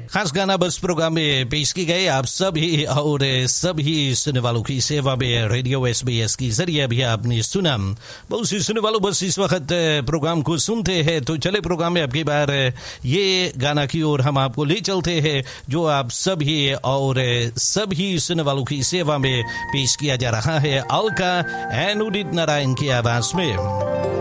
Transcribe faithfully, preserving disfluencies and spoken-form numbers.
खास गाना बस प्रोग्राम में पेश की गई आप सभी और सभी सुनने वालों की सेवा में रेडियो एस बी एस की जरिए भी आपने सुना। बहुत सी सुनने वालों बस इस वक्त प्रोग्राम को सुनते हैं, तो चले प्रोग्राम में आपकी बार ये गाना की ओर हम आपको ले चलते हैं जो आप सभी और सभी सुनने वालों की सेवा में पेश किया जा रहा है अलका एंड उदित नारायण की आवाज में।